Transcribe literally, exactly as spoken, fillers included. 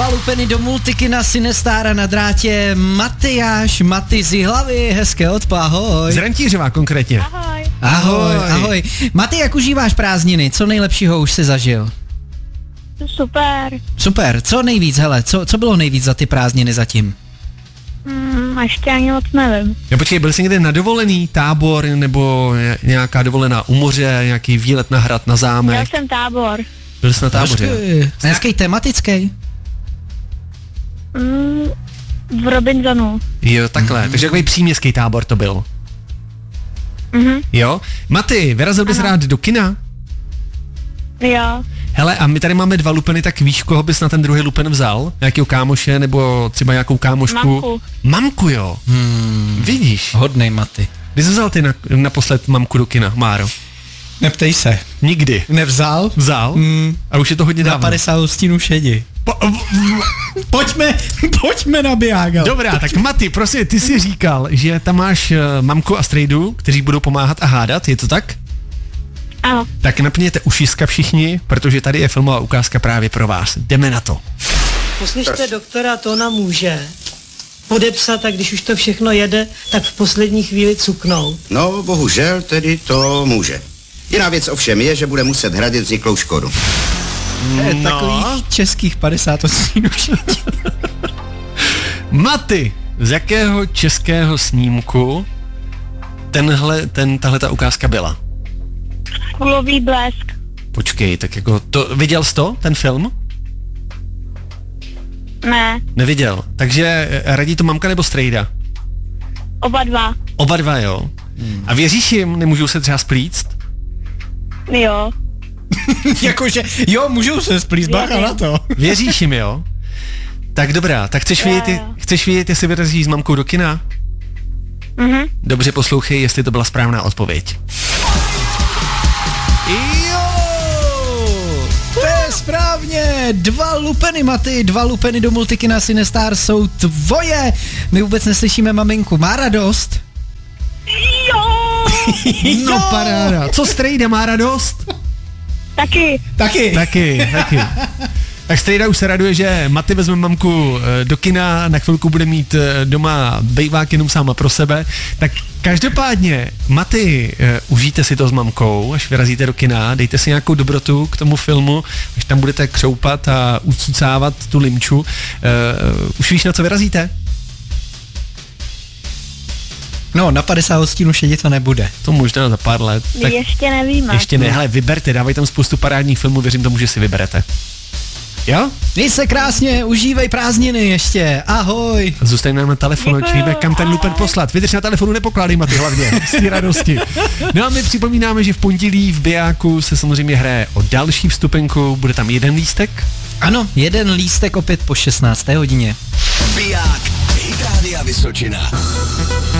Dva lupeny do multikina Sinestára na drátě. Matyáš, Maty z Jihlavy, hezké odpo, ahoj. Z Rantířova konkrétně. Ahoj. Ahoj, ahoj. Maty, jak užíváš prázdniny? Co nejlepšího už jsi zažil? Super. Super, co nejvíc, hele, co, co bylo nejvíc za ty prázdniny zatím? Mm, ještě ani moc nevím. No počkej, byl jsi někde na dovolený tábor, nebo nějaká dovolená u moře, nějaký výlet na hrad, na zámek? Měl jsem tábor. Byl jsi na táboře? Hezký tematický? Mm, v Robinsonu. Jo, takhle, mm-hmm. takže takový příměstský tábor to byl. Mhm. Jo? Maty, vyrazil bys rád do kina? Jo. Hele, a my tady máme dva lupeny, tak víš, koho bys na ten druhý lupen vzal? Nějakého kámoše, nebo třeba nějakou kámošku? Mamku. Mamku, jo. Hmm. Vidíš? Hodnej Maty. Kdy jsi vzal ty na, naposled mamku do kina, Máro? Neptej se. Nikdy. Nevzal? Vzal? Mm. A už je to hodně Na dávno. padesát hostínů šedi. Po, pojďme, pojďme na biágal. Dobrá, tak Maty, prosím, ty jsi říkal, že tam máš uh, mamku a strejdu, kteří budou pomáhat a hádat, je to tak? Ano. Tak napněte ušiska všichni, protože tady je filmová ukázka právě pro vás. Jdeme na to. Poslyšte doktora, to ona může podepsat, a když už to všechno jede, tak v poslední chvíli cuknout. No, bohužel tedy to může. Jiná věc ovšem je, že bude muset hradit vzniklou škodu. No. Takových českých padesát hostínů šedi. Maty, z jakého českého snímku tenhle, ten, tahle ta ukázka byla? Kulový blesk. Počkej, tak jako, to, viděl jsi to, ten film? Ne. Neviděl. Takže radí to mamka nebo strejda? Oba dva. Oba dva, jo. Hmm. A věříš jim, nemůžou se třeba splíct? Jo. Jakože, jo, můžou se splíct, bacha na to. Věříš jim, jo? Tak dobrá, tak chceš vědět, chceš vědět, jestli vyrazíš s mamkou do kina? Mhm. Dobře poslouchej, jestli to byla správná odpověď. Jo! To je správně! Dva lupeny, Maty, dva lupeny do multikina Sinestar jsou tvoje! My vůbec neslyšíme maminku. Má radost? Jo! No paráda. Co strejda, má radost? Taky. Taky. Taky, taky. Tak strejda už se raduje, že Maty vezme mamku do kina, na chvilku bude mít doma bejvák jenom sama pro sebe. Tak každopádně, Maty, užijte si to s mamkou, až vyrazíte do kina, dejte si nějakou dobrotu k tomu filmu, až tam budete křoupat a ucucávat tu limču. Uh, už víš, na co vyrazíte? No, na padesát hostínů šedi to nebude. To možná za pár let. Tak ještě nevíme. Ještě ne, hele, vyberte, dávají tam spoustu parádních filmů, věřím tomu, že si vyberete. Jo? Měj se krásně, užívej prázdniny ještě, ahoj. Zůstaň nám na telefonu, ať víme, kam ten lupen poslat. Vydrž na telefonu, nepokládej, Maty, hlavně, z té radosti. No a my připomínáme, že v pondělí v Bijáku se samozřejmě hraje o další vstupenku, bude tam jeden lístek. Ano, jeden lístek opět po šestnácté hodině. Biják, Hit Rádia Vysočina.